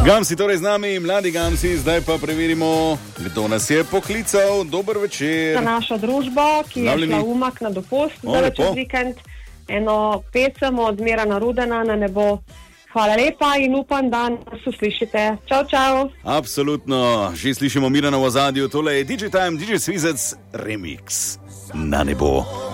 Gamsi torej z nami, mladi Gamsi, zdaj pa preverimo, kdo nas je poklical. Dober večer. Za našo družbo, ki je šla v Umag na dopust čez vikend, eno pesem od Mirana Rudana Na nebo. Hvala lepa in upam, da nas uslišite. Čau, čau. Absolutno, že slišimo Mirana v ozadju. Tole je DJ Time, DJ Svizec, remix Na nebo.